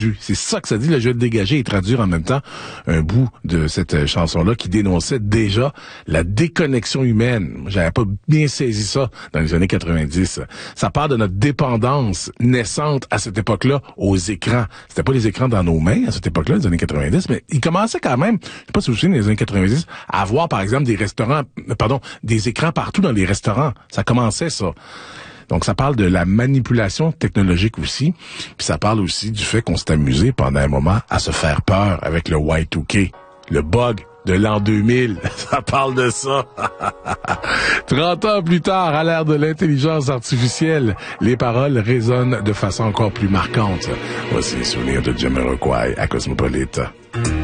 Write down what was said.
C'est ça que ça dit, là, je vais le dégager et traduire en même temps un bout de cette chanson-là qui dénonçait déjà la déconnexion humaine. J'avais pas bien saisi ça dans les années 90. Ça part de notre dépendance naissante à cette époque-là aux écrans. C'était pas les écrans dans nos mains à cette époque-là, les années 90, mais il commençait quand même, je sais pas si vous vous souvenez, dans les années 90, à avoir, par exemple, des écrans partout dans les restaurants. Ça commençait, ça. Donc, ça parle de la manipulation technologique aussi. Puis ça parle aussi du fait qu'on s'est amusé pendant un moment à se faire peur avec le Y2K, le bug de l'an 2000. Ça parle de ça. 30 ans plus tard, à l'ère de l'intelligence artificielle, les paroles résonnent de façon encore plus marquante. Voici les souvenirs de Jamiroquai à Cosmopolite.